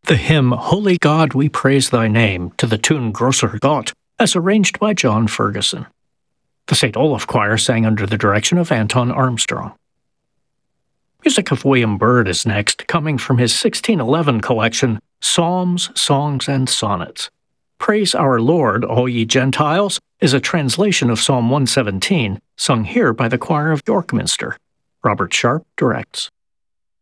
The hymn Holy God We Praise Thy Name to the tune Grosser Gott, as arranged by John Ferguson. The St. Olaf Choir sang under the direction of Anton Armstrong. Music of William Byrd is next, coming from his 1611 collection, Psalms, Songs, and Sonnets. Praise Our Lord, All Ye Gentiles, is a translation of Psalm 117, sung here by the choir of York Minster. Robert Sharp directs.